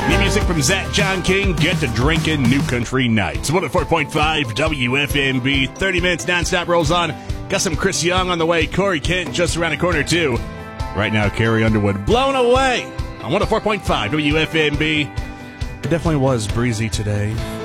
New music from Zach John King, Get to Drinking, New Country Nights. 104.5 WFMB, 30 minutes nonstop rolls on. Got some Chris Young on the way, Corey Kent just around the corner too. Right now, Carrie Underwood, Blown Away on 104.5 WFMB. It definitely was breezy today.